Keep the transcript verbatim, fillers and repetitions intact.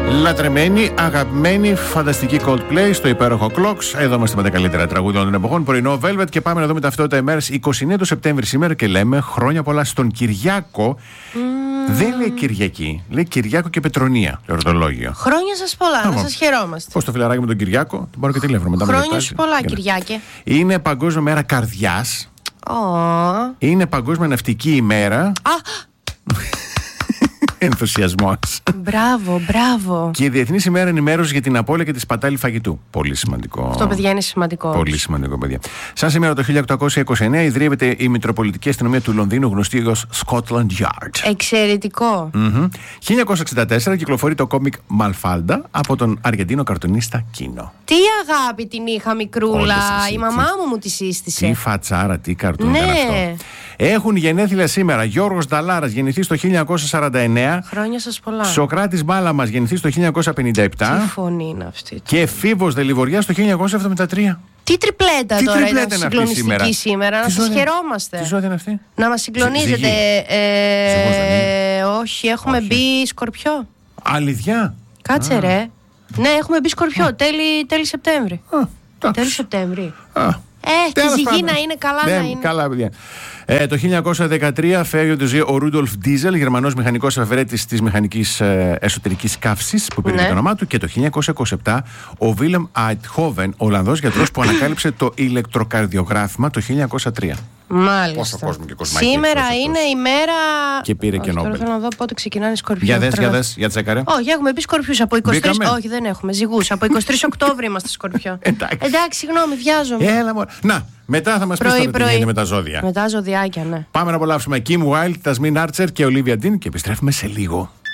Λατρεμένη, αγαπημένη, φανταστική Coldplay στο υπέροχο Clocks. Εδώ είμαστε με τα καλύτερα τραγούδια των εποχών. Πρωινό Velvet και πάμε να δούμε ταυτότητα ημέρας. είκοσι εννέα του Σεπτέμβρη σήμερα και λέμε χρόνια πολλά στον Κυριάκο. Mm. Δεν λέει Κυριακή, λέει Κυριάκο και Πετρονία το ορθολόγιο. Χρόνια σας πολλά, Άμα. να σας χαιρόμαστε. Πώς το φιλαράκι με τον Κυριάκο, τον πάρω και τηλέφωνο μετά. Χρόνια σας πολλά, Κυριάκε. Είναι Παγκόσμια Μέρα Καρδιάς. Oh. Είναι Παγκόσμια Ναυτική ημέρα. Ah. Ενθουσιασμός. Μπράβο, μπράβο. Και η Διεθνής ημέρα ενημέρωση για την απώλεια και τη σπατάλη φαγητού. Πολύ σημαντικό. Αυτό, παιδιά, είναι σημαντικό. Πολύ σημαντικό, παιδιά. Σαν σήμερα το χίλια οκτακόσια είκοσι εννέα ιδρύεται η Μητροπολιτική Αστυνομία του Λονδίνου, γνωστή ως Scotland Yard. Εξαιρετικό. Mm-hmm. χίλια εννιακόσια εξήντα τέσσερα κυκλοφορεί το κόμικ Μαλφάλντα από τον Αργεντίνο καρτουνίστα Κίνο. Τι αγάπη την είχα, μικρούλα. Η μαμά μου μου τη σύστησε. Τι φατσάρα, τι καρτούν ναι. ήταν αυτό. Έχουν γενέθλια σήμερα Γιώργος Νταλάρας, γεννηθείς το χίλια εννιακόσια σαράντα εννέα. Χρόνια σας πολλά. Σοκράτης Μπάλαμας, γεννηθείς το χίλια εννιακόσια πενήντα επτά. Τι φωνή είναι αυτή. Και Φίβος Δελιβοριάς το χίλια εννιακόσια εβδομήντα τρία. Τι τριπλέτα Τι τώρα τριπλέτα είναι συγκλονιστική σήμερα. σήμερα. Να σας χαιρόμαστε. Τι ζώδια είναι αυτή? Να μας συγκλονίζετε. Ε, ε, όχι, έχουμε όχι. μπει Σκορπιό. Αλήθεια? Κάτσε Α. ρε. Ναι, έχουμε μπει Σκορπιό. Τέλη, τέλη Σεπτέμβρη. Α, τέλη Σεπτέμβρη. Α. Ε, και ζυγή να είναι, καλά ναι, να είναι. Καλά, παιδιά. Ε, το χίλια εννιακόσια δεκατρία φεύγει ο Ρούντολφ Ντίζελ, Γερμανός μηχανικός εφευρέτης της μηχανικής ε, εσωτερικής καύσης, που πήρε ναι. το όνομά του. Και το χίλια εννιακόσια είκοσι επτά ο Βίλεμ Αιτχόβεν, Ολλανδός γιατρός που ανακάλυψε το ηλεκτροκαρδιογράφημα το χίλια εννιακόσια τρία. Μάλιστα. Πόσο κόσμο και κοσμάκι. Σήμερα είναι η μέρα. Και πήρε όχι, και Νόμπελ. Θέλω να δω πότε ξεκινάνε οι Σκορπιοί. Για δες, για δες, για τσέκαρε. Όχι, έχουμε μπει Σκορπιούς από είκοσι τρεις. Μπήκαμε. Όχι, δεν έχουμε. Ζυγούς. Από είκοσι τρεις Οκτώβρη είμαστε Σκορπιό. Εντάξει. Εντάξει, συγγνώμη, βιάζομαι. Έλα, μωρέ. Να, μετά θα μας πεις τι γίνεται με τα ζώδια. Μετά ζωδιάκια, ναι. Πάμε να απολαύσουμε Kim Wilde, Tasmin Archer και Olivia Dean και επιστρέφουμε σε λίγο.